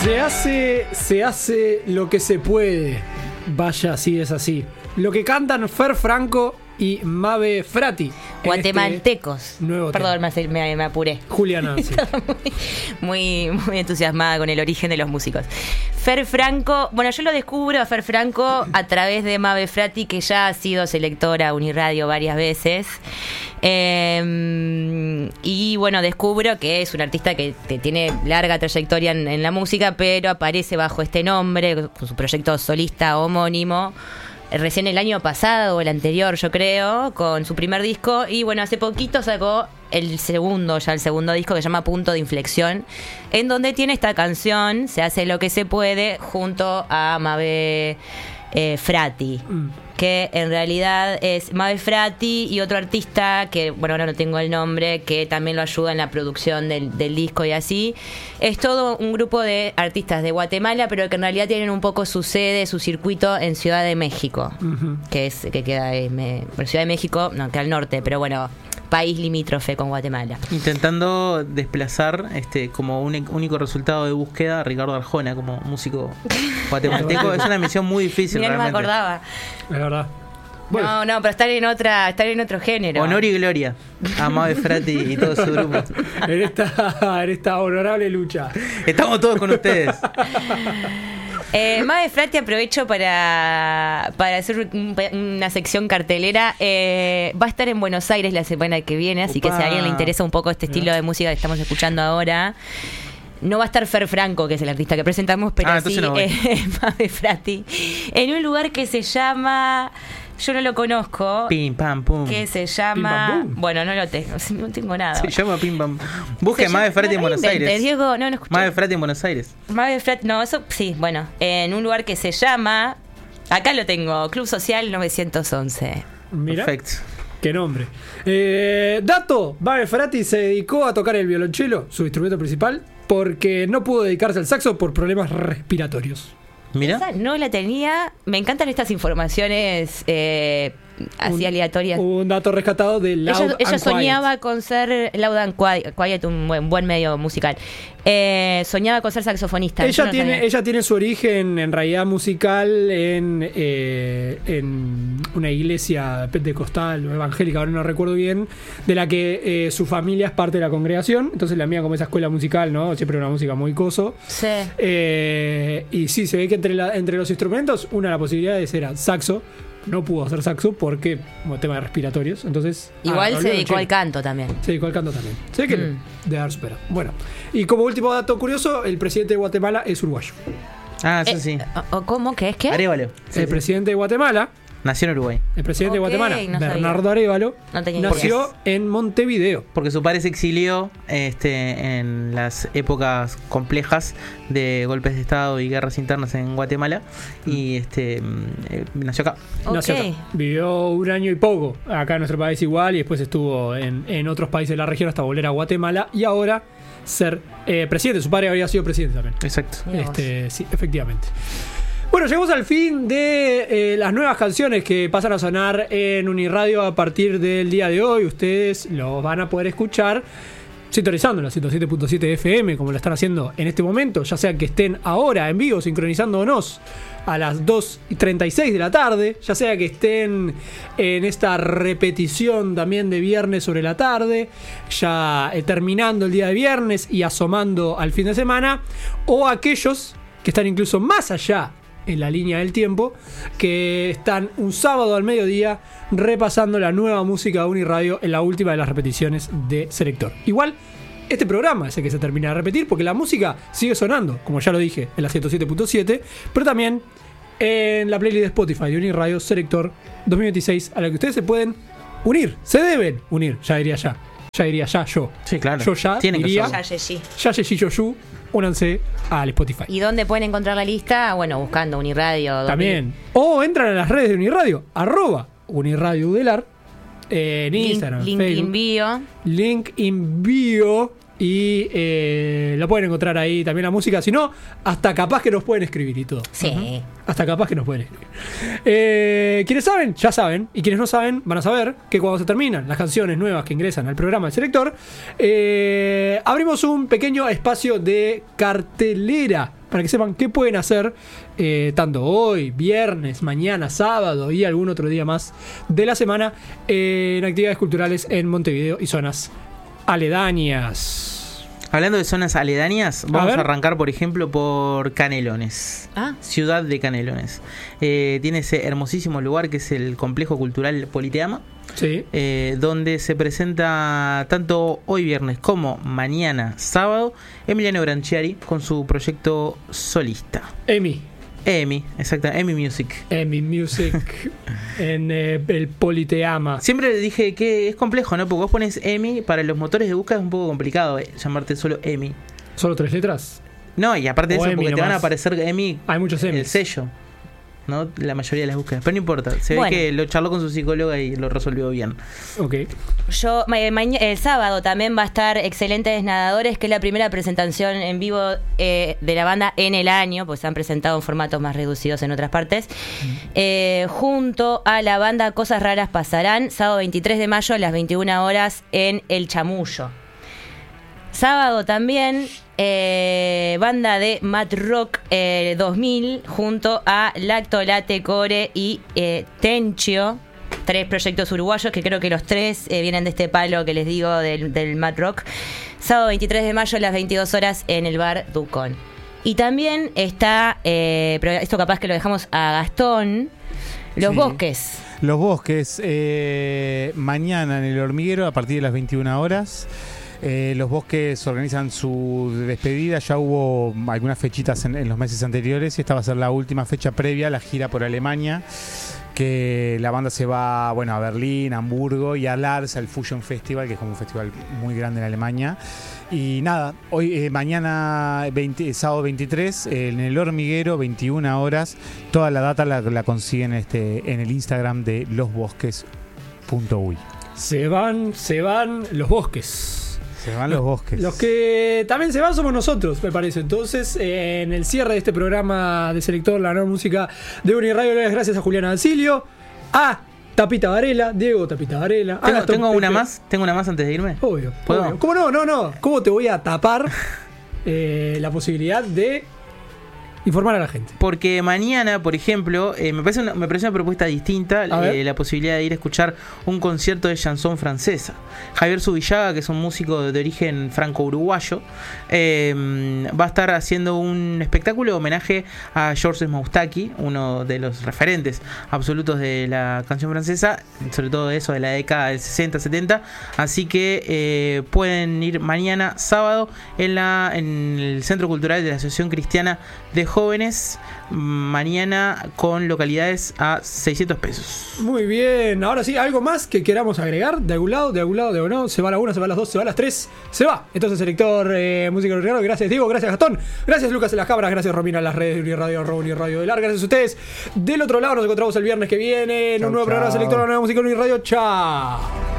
Se hace lo que se puede. Vaya, sí es así. Lo que cantan Fer Franco y Mabe Frati. Guatemaltecos. Perdón, me apuré. Juliana, sí. muy entusiasmada con el origen de los músicos. Fer Franco, bueno, yo lo descubro a Fer Franco a través de Mabe Frati, que ya ha sido selectora Uniradio varias veces. Y bueno, descubro que es un artista que tiene larga trayectoria en la música, pero aparece bajo este nombre, con su proyecto solista homónimo, recién el año pasado o el anterior, yo creo, con su primer disco. Y bueno, hace poquito sacó el segundo disco, que se llama Punto de Inflexión, en donde tiene esta canción, Se hace lo que se puede, junto a Mabe Frati, que en realidad es Mabe Frati y otro artista que, bueno, ahora no tengo el nombre, que también lo ayuda en la producción del disco y así. Es todo un grupo de artistas de Guatemala, pero que en realidad tienen un poco su sede, su circuito en Ciudad de México, que queda Ciudad de México, no, queda al norte, pero bueno, país limítrofe con Guatemala. Intentando desplazar como un único resultado de búsqueda a Ricardo Arjona como músico guatemalteco. Es una misión muy difícil. Mirá, realmente. No me acordaba. Es verdad. Bueno. No, pero estar en otro género. Honor y gloria a Mabe Frati y todo su grupo. En esta honorable lucha. Estamos todos con ustedes. Mabe Frati, aprovecho para hacer una sección cartelera. Va a estar en Buenos Aires la semana que viene, así que si a alguien le interesa un poco este estilo de música que estamos escuchando ahora. No va a estar Fer Franco, que es el artista que presentamos, pero sí no Mabe Frati, en un lugar que se llama... Yo no lo conozco. Pim, pam, pum. Que se llama... Pim, pam, pum. Bueno, no tengo nada. Se llama Pim, pam. Busque Mabe Frati en Buenos Aires. Diego, no escuché. Mabe Frati en Buenos Aires. Mabe Frati, no, eso sí, bueno. En un lugar que se llama... Acá lo tengo, Club Social 911. Mira. Perfecto. Qué nombre. Dato: Mabe Frati se dedicó a tocar el violonchelo, su instrumento principal, porque no pudo dedicarse al saxo por problemas respiratorios. Mira. Esa no la tenía. Me encantan estas informaciones así aleatorias. Un dato rescatado de Loud Ella and soñaba Quiet. con ser Loud and Quiet, un buen medio musical. Soñaba con ser saxofonista. Ella tiene su origen en realidad musical en una iglesia pentecostal o evangélica, ahora no recuerdo bien, de la que su familia es parte de la congregación. Entonces la mía como esa escuela musical, ¿no? Siempre una música muy coso. Sí. Y sí, se ve que entre los instrumentos, la posibilidad de ser saxo. No pudo hacer saxo porque, como tema de respiratorios. Entonces, igual se dedicó al canto también. Se dedicó al canto también. Sé que de dar supera. Bueno, y como último dato curioso, el presidente de Guatemala es uruguayo. Ah, eso sí. ¿Cómo? ¿Qué es qué? Arévalo. El presidente de Guatemala, nació en Uruguay. el presidente de Guatemala, no Bernardo Arévalo, No tenía nació en Montevideo. Porque su padre se exilió en las épocas complejas de golpes de estado y guerras internas en Guatemala y nació acá. Nació acá. Vivió un año y poco acá en nuestro país igual, y después estuvo en otros países de la región hasta volver a Guatemala y ahora ser presidente. Su padre había sido presidente también. Exacto. Sí, efectivamente. Bueno, llegamos al fin de las nuevas canciones que pasan a sonar en Uniradio a partir del día de hoy. Ustedes lo van a poder escuchar sintonizando la 107.7 FM, como lo están haciendo en este momento, ya sea que estén ahora en vivo sincronizándonos a las 2:36 de la tarde, ya sea que estén en esta repetición también de viernes sobre la tarde, ya terminando el día de viernes y asomando al fin de semana, o aquellos que están incluso más allá en la línea del tiempo, que están un sábado al mediodía repasando la nueva música de Uniradio en la última de las repeticiones de Selector. Igual, este programa es el que se termina de repetir porque la música sigue sonando, como ya lo dije, en la 107.7, pero también en la playlist de Spotify de Uniradio Selector 2026, a la que ustedes se pueden unir, se deben unir, ya diría yo. Sí, claro. Yo ya Tienen diría, Ya. únanse al Spotify. ¿Y dónde pueden encontrar la lista? Bueno, buscando Uniradio. También. O entran a las redes de Uniradio, @Uniradio Udelar, en Instagram, link Facebook. in bio. Link in bio. Y lo pueden encontrar ahí también la música. Si no, hasta capaz que nos pueden escribir y todo. Sí. Hasta capaz que nos pueden escribir. Quienes saben, ya saben. Y quienes no saben, van a saber que cuando se terminan las canciones nuevas que ingresan al programa del Selector, abrimos un pequeño espacio de cartelera para que sepan qué pueden hacer tanto hoy, viernes, mañana, sábado y algún otro día más de la semana en actividades culturales en Montevideo y zonas aledañas. Hablando de zonas aledañas, vamos A a ver. arrancar, por ejemplo, por Canelones. Ah. Ciudad de Canelones. Tiene ese hermosísimo lugar que es el Complejo Cultural Politeama, Sí. donde se presenta tanto hoy viernes como mañana sábado Emiliano Branchiari con su proyecto solista. EMI, exacto, EMI Music. Emi Music en el Politeama. Siempre dije que es complejo, ¿no? Porque vos pones EMI, para los motores de búsqueda es un poco complicado llamarte solo EMI. ¿Solo 3 letras? No, y aparte de O eso, EMI porque te van a nomás. aparecer EMI, Hay muchos el Emis. sello, ¿no? La mayoría de las búsquedas. Pero no importa, se Bueno. ve que lo charló con su psicóloga y lo resolvió bien. Ok. El sábado también va a estar Excelentes Nadadores, que es la primera presentación en vivo de la banda en el año, pues se han presentado en formatos más reducidos en otras partes. Junto a la banda Cosas Raras Pasarán, sábado 23 de mayo a las 21 horas en El Chamullo. Sábado también, banda de Mat Rock 2000 junto a Lacto Late Core y Tenchio, 3 proyectos uruguayos que creo que los 3 vienen de este palo que les digo del Mat Rock. Sábado 23 de mayo a las 22 horas en el bar Ducón. Y también está, pero esto capaz que lo dejamos a Gastón, Los Sí. Bosques. Los Bosques, mañana en el Hormiguero a partir de las 21 horas. Los Bosques organizan su despedida. Ya hubo algunas fechitas en los meses anteriores y esta va a ser la última fecha previa a la gira por Alemania, que la banda se va, a Berlín, Hamburgo y a Lars, al Fusion Festival, que es como un festival muy grande en Alemania. Y nada, hoy mañana sábado 23 en el Hormiguero, 21 horas. Toda la data la consiguen en el Instagram de losbosques.uy. Se van los bosques. Se van los bosques. Los que también se van somos nosotros, me parece. Entonces, en el cierre de este programa de Selector, la nueva música de Uniradio, le doy las gracias a Julián Ancilio, a Tapita Varela, Diego Tapita Varela. a Gastón Tengo una Pepe. más, antes de irme. Obvio. ¿Puedo? Obvio. ¿Cómo no? ¿Cómo te voy a tapar la posibilidad de informar a la gente? Porque mañana, por ejemplo, me parece una propuesta distinta, A ver. la posibilidad de ir a escuchar un concierto de chanson francesa. Javier Subillaga, que es un músico de origen franco-uruguayo, va a estar haciendo un espectáculo de homenaje a Georges Moustaki, uno de los referentes absolutos de la canción francesa, sobre todo eso de la década del 60-70. Así que pueden ir mañana, sábado, en el Centro Cultural de la Asociación Cristiana de Jóvenes, mañana con localidades a 600 pesos. Muy bien. Ahora sí, ¿algo más que queramos agregar? ¿De algún lado? ¿De no? ¿Se va a la 1, se va a las 2, se va a las 3? Se va. Entonces, Selector Música Uniradio. Gracias, Diego. Gracias, Gastón. Gracias, Lucas en las cámaras. Gracias, Romina en las redes de Uniradio de Lar. Gracias a ustedes. Del otro lado nos encontramos el viernes que viene en un nuevo programa de Selector, la nueva música Uniradio. Chao.